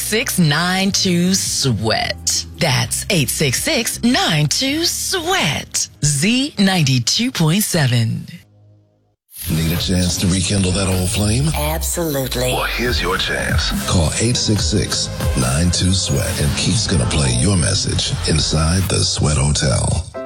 866-92-SWEAT. That's 866-92-SWEAT. Z92.7. Need a chance to rekindle that old flame? Absolutely. Well, here's your chance. Call 866-92-SWEAT and Keith's gonna play your message inside the Sweat Hotel.